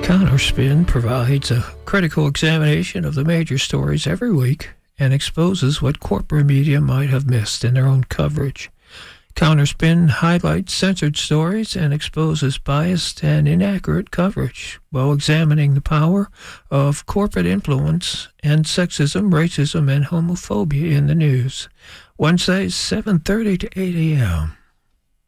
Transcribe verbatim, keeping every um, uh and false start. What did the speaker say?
Counterspin provides a critical examination of the major stories every week and exposes what corporate media might have missed in their own coverage. Counterspin highlights censored stories and exposes biased and inaccurate coverage while examining the power of corporate influence and sexism, racism, and homophobia in the news. Wednesdays, seven thirty to eight a.m.